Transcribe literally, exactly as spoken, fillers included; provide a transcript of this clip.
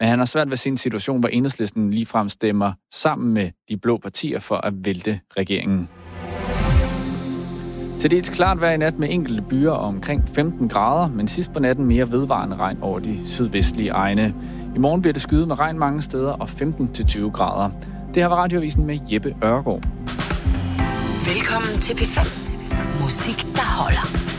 Men han har svært ved sin situation, hvor Enhedslisten ligefrem stemmer sammen med de blå partier for at vælte regeringen. Til dels klart vejr i nat med enkelte byer og omkring femten grader, men sidst på natten mere vedvarende regn over de sydvestlige egne. I morgen bliver det skyet med regn mange steder og femten til tyve grader. Det her var Radioavisen med Jeppe Ørgaard. Velkommen til P fem. Musik, der holder.